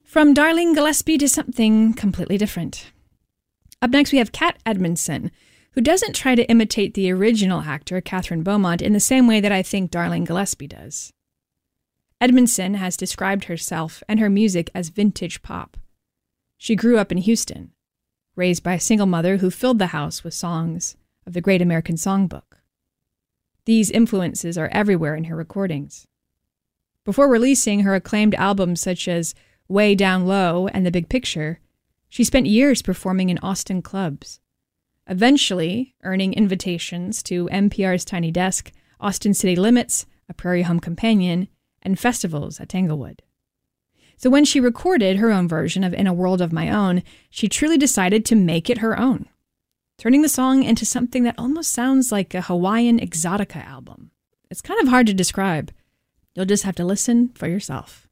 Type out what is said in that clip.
From Darlene Gillespie to something completely different. Up next, we have Kat Edmondson, who doesn't try to imitate the original actor, Catherine Beaumont, in the same way that I think Darlene Gillespie does. Edmondson has described herself and her music as vintage pop. She grew up in Houston, raised by a single mother who filled the house with songs of the Great American Songbook. These influences are everywhere in her recordings. Before releasing her acclaimed albums such as Way Down Low and The Big Picture, she spent years performing in Austin clubs, eventually earning invitations to NPR's Tiny Desk, Austin City Limits, A Prairie Home Companion, and festivals at Tanglewood. So when she recorded her own version of In a World of My Own, she truly decided to make it her own, turning the song into something that almost sounds like a Hawaiian exotica album. It's kind of hard to describe. You'll just have to listen for yourself.